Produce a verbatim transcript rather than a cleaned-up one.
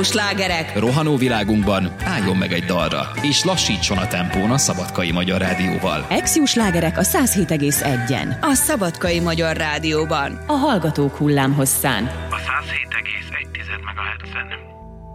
Rádió slágerek. Rohanó világunkban álljon meg egy dalra, és lassítson a tempón a Szabadkai Magyar Rádióval. Exiu slágerek a száz hét egész egyen. A Szabadkai Magyar Rádióban. A hallgatók hullámhosszán. A száz hét egész egy megahertzen.